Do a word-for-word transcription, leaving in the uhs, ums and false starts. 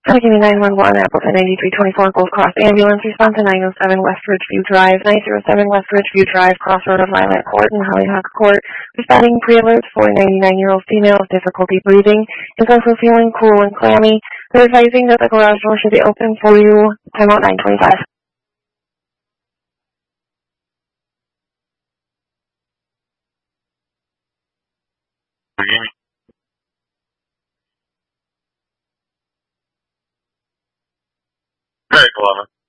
Allegheny nine one one, Appleton eighty-three twenty-four, Gold Cross Ambulance, respond to nine oh seven West Ridgeview Drive, nine oh seven West Ridgeview Drive, crossroad of Lilac Court and Hollyhock Court. Responding pre-alert for a ninety-nine-year-old female with difficulty breathing, is also feeling cool and clammy. They're advising that the garage door should be open for you. Time out nine twenty-five. Very clever.